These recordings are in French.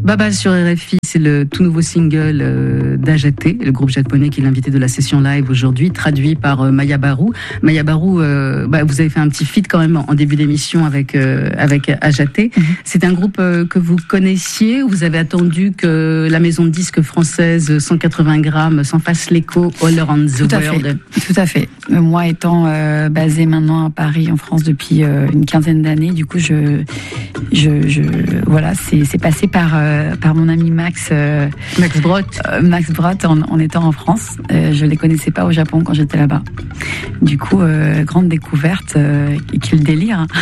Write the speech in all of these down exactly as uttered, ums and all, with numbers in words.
Baba sur R F I, c'est le tout nouveau single euh, d'Ajate, le groupe japonais qui est l'invité de la session live aujourd'hui, traduit par euh, Maya Baru. Maya Baru, euh, bah, vous avez fait un petit feat quand même en, en début d'émission avec euh, avec Ajate. Mm-hmm. C'est un groupe euh, que vous connaissiez ou vous avez attendu que la maison de disques française cent quatre-vingts grammes s'en fasse l'écho all around the Tout world? Fait. Tout à fait. Moi étant euh, basée maintenant à Paris, en France, depuis euh, une quinzaine d'années, du coup, je, je, je voilà, c'est, c'est passé par euh, par mon ami Max. Euh, Max Brott. Euh, Max Brott en, en étant en France. Euh, je les connaissais pas au Japon quand j'étais là-bas. Du coup, euh, grande découverte. Euh, quel délire hein.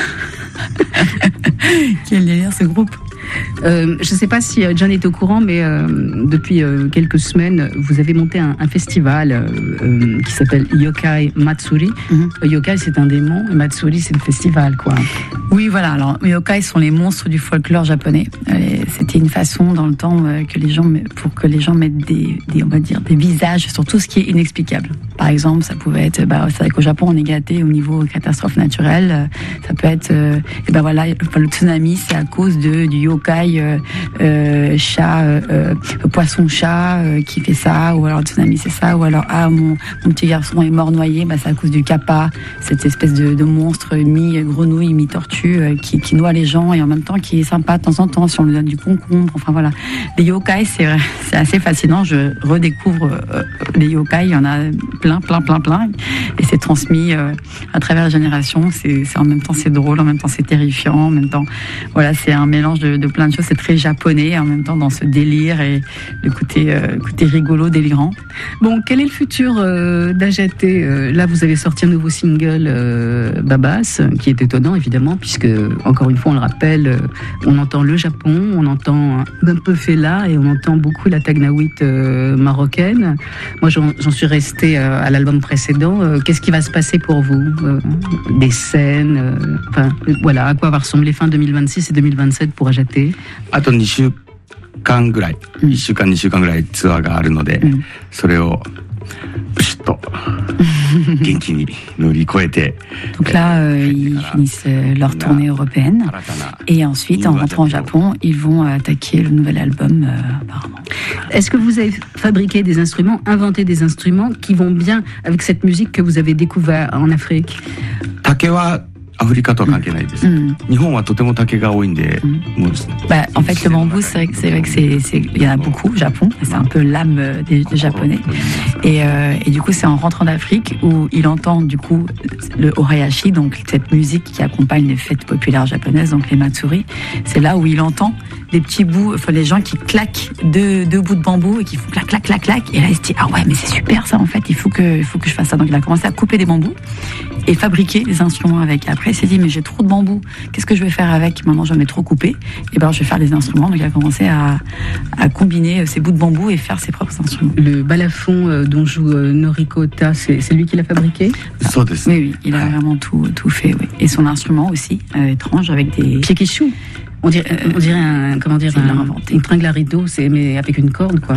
Quel délire ce groupe. Euh, je ne sais pas si John est au courant, mais euh, depuis euh, quelques semaines, vous avez monté un, un festival euh, euh, qui s'appelle Yokai Matsuri. Mm-hmm. Yokai, c'est un démon, et Matsuri, c'est le festival, quoi. Oui, voilà. Alors, Yokai sont les monstres du folklore japonais. Et c'était une façon, dans le temps, euh, que les gens, pour que les gens mettent des, des, on va dire, des visages sur tout ce qui est inexplicable. Par exemple, ça pouvait être, bah, c'est vrai qu'au Japon, on est gâté au niveau catastrophe naturelle. Ça peut être, euh, et ben voilà, le tsunami, c'est à cause de du yokai. Euh, euh, chat, euh, poisson chat euh, qui fait ça, ou alors le tsunami c'est ça, ou alors ah mon, mon petit garçon est mort noyé, bah c'est à cause du kappa, cette espèce de, de monstre mi-grenouille, mi-tortue euh, qui, qui noie les gens et en même temps qui est sympa de temps en temps si on lui donne du concombre. Enfin voilà, les yokai c'est, c'est assez fascinant. Je redécouvre euh, les yokai, il y en a plein, plein, plein, plein, et c'est transmis euh, à travers les générations. C'est, c'est en même temps c'est drôle, en même temps c'est terrifiant, en même temps voilà c'est un mélange de, de plein de choses, c'est très japonais en même temps dans ce délire et le côté, euh, côté rigolo, délirant. Bon, quel est le futur euh, d'Ajate? euh, Là, vous avez sorti un nouveau single, euh, Babas, qui est étonnant évidemment, puisque, encore une fois, on le rappelle, euh, on entend le Japon, on entend un peu Fela et on entend beaucoup la Tagnaouit euh, marocaine. Moi, j'en, j'en suis restée euh, à l'album précédent. Euh, qu'est-ce qui va se passer pour vous? euh, Des scènes, euh, enfin, voilà, à quoi va ressembler fin deux mille vingt-six et deux mille vingt-sept pour Ajate? あとにしゅうかんぐらい、うん、いっしゅうかんにしゅうかんぐらいツアーがあるので、うん、それをプシュッと元気に乗り越えて Donc là, euh, ils finissent leur tournée européenne et ensuite, en rentrant au Japon, ils vont attaquer le nouvel album, euh, apparemment. Est-ce que vous avez fabriqué des instruments, inventé des instruments qui vont bien avec cette musique que vous avez découvert en Afrique? 竹は アフリカとは関係ないです。日本はとても竹が多いんで、もうですね。 Bah, en fait, le bambou, c'est vrai que c'est vrai que c'est, c'est, il y en a beaucoup au Japon. C'est un peu l'âme des, des Japonais. Et, euh, et du coup, c'est en rentrant d'Afrique où il entend du coup le orayashi, donc cette musique qui accompagne les fêtes populaires japonaises, donc les matsuri. C'est là où il entend des petits bouts, enfin les gens qui claquent deux, deux bouts de bambou et qui font clac, clac, clac, clac. Et là, il se dit ah ouais, mais c'est super ça en fait. Il faut que, il faut que je fasse ça. Donc il a commencé à couper des bambous et fabriquer des instruments avec. Après, il s'est dit mais j'ai trop de bambou. Qu'est-ce que je vais faire avec? Maintenant, j'en ai trop coupé. Et ben, je vais faire des instruments. Donc il a commencé à, à combiner ces bouts de bambou et faire ses propres instruments. Le balafon euh, dont joue euh, Noriko Ota, c'est, c'est lui qui l'a fabriqué? Ah, oui, oui, il a vraiment tout, tout fait. Oui. Et son instrument aussi, euh, étrange, avec des piekishu. On dirait, on dirait un, comment dire, un, une tringle à rideau, c'est, mais avec une corde, quoi.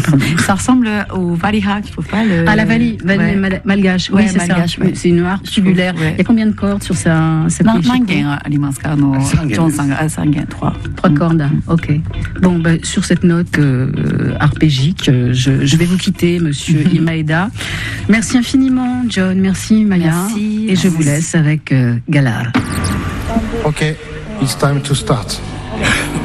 Ça ressemble au valiha, tu trouves pas le... Ah, la vali, vali ouais. mal, malgache, oui, ouais, c'est malgache, ça. Ouais. C'est une harpe tubulaire. Ouais. Il y a combien de cordes sur sa, cette Non, mangen, alimaska, no, sangen, trois. Trois cordes, ok. Bon, bah, sur cette note euh, arpégique, je, je vais vous quitter, monsieur mm-hmm. Imaeda. Merci infiniment, John, merci, Maya. Merci. Et je vous laisse avec euh, Galar. Ok. It's time to start.